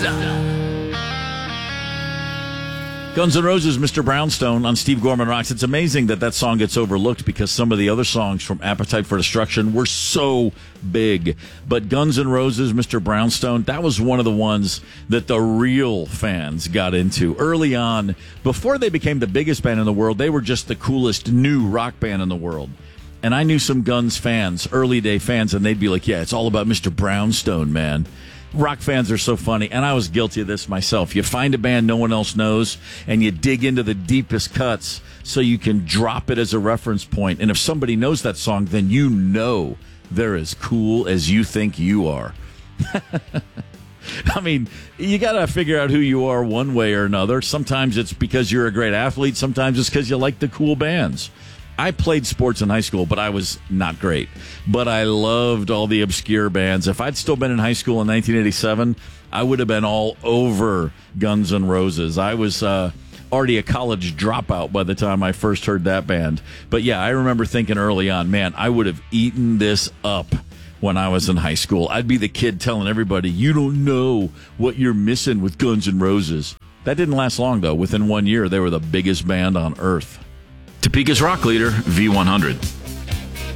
Guns N' Roses, Mr. Brownstone on Steve Gorman Rocks. It's amazing that song gets overlooked because some of the other songs from Appetite for Destruction were so big. But Guns N' Roses, Mr. Brownstone, that was one of the ones that the real fans got into. Early on, before they became the biggest band in the world, they were just the coolest new rock band in the world. And I knew some Guns fans, early day fans, and they'd be like, yeah, it's all about Mr. Brownstone, man. Rock fans are so funny, and I was guilty of this myself. You find a band no one else knows, and you dig into the deepest cuts so you can drop it as a reference point. And if somebody knows that song, then you know they're as cool as you think you are. I mean, you got to figure out who you are one way or another. Sometimes it's because you're a great athlete. Sometimes it's because you like the cool bands. I played sports in high school, but I was not great. But I loved all the obscure bands. If I'd still been in high school in 1987, I would have been all over Guns N' Roses. I was already a college dropout by the time I first heard that band. But yeah, I remember thinking early on, man, I would have eaten this up when I was in high school. I'd be the kid telling everybody, you don't know what you're missing with Guns N' Roses. That didn't last long, though. Within 1 year, they were the biggest band on earth. Topeka's rock leader, V100.